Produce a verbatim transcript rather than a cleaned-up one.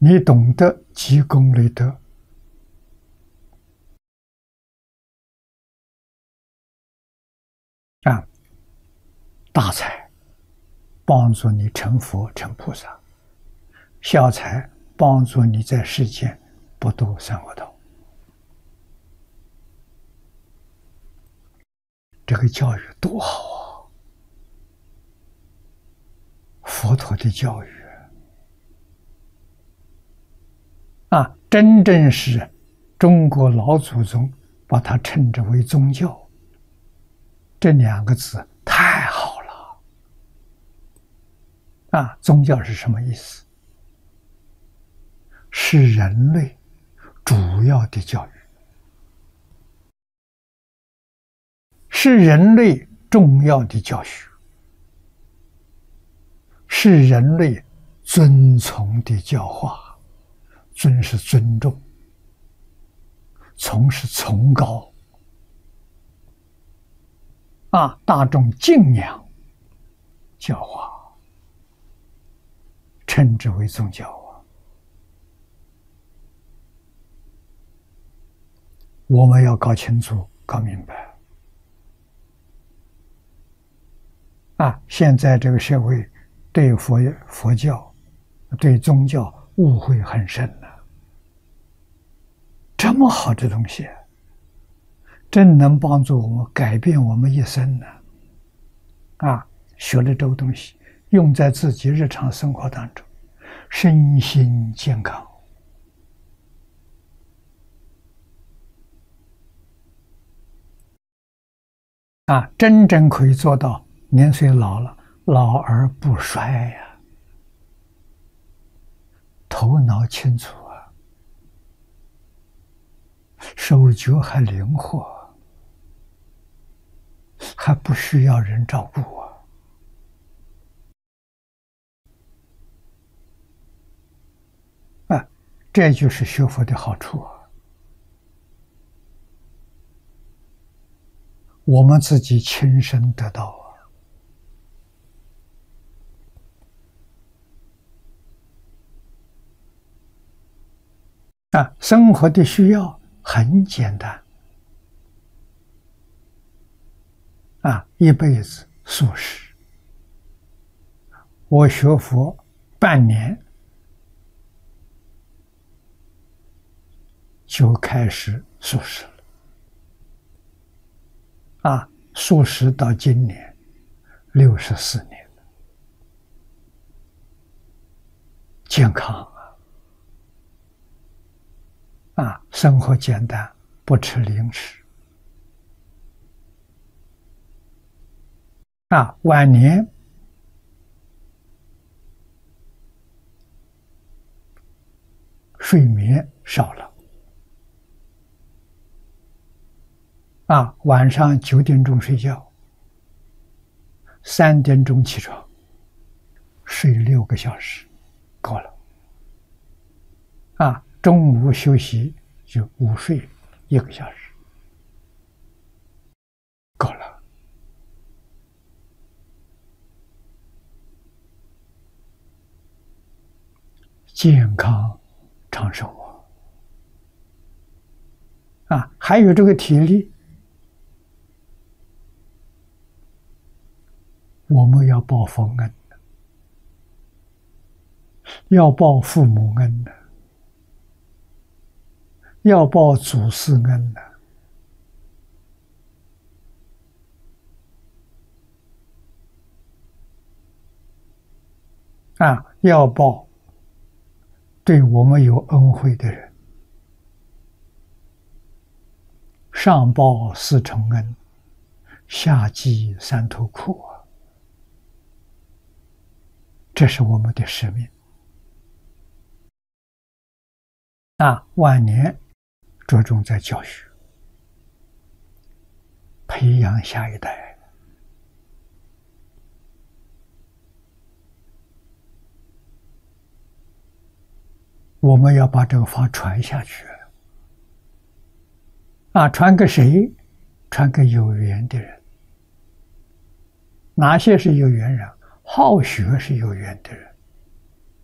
你懂得积功累德，啊，大财帮助你成佛成菩萨，小财帮助你在世间不堕三恶道。这个教育多好啊！佛陀的教育啊，真正是中国老祖宗把它称之为宗教，这两个字太好了啊！宗教是什么意思？是人类主要的教育，是人类重要的教学，是人类遵从的教化。尊是尊重，从是崇高，啊，大众敬仰教化，称之为宗教啊。我们要搞清楚、搞明白啊！现在这个社会对佛佛教、对宗教误会很深了。这么好的东西，真能帮助我们改变我们一生呢！啊，学了这个东西，用在自己日常生活当中，身心健康。啊，真正可以做到年岁老了，老而不衰呀，头脑清楚。手脚还灵活，还不需要人照顾啊！啊，这就是学佛的好处啊！我们自己亲身得到啊！啊，生活的需要很简单啊，一辈子素食。我学佛半年就开始素食了啊，素食到今年六十四年了，健康啊，啊，生活简单，不吃零食啊，晚年睡眠少了啊，晚上九点钟睡觉，三点钟起床，睡六个小时，够了啊。中午休息就午睡一个小时，够了。健康长寿啊！啊，还有这个体力，我们要报佛恩，要报父母恩的，要报祖师恩的。啊，要报对我们有恩惠的人，上报四重恩，下济三途苦啊！这是我们的使命。啊，晚年着重在教学，培养下一代。我们要把这个法传下去啊！传给谁？传给有缘的人。哪些是有缘人？好学是有缘的人。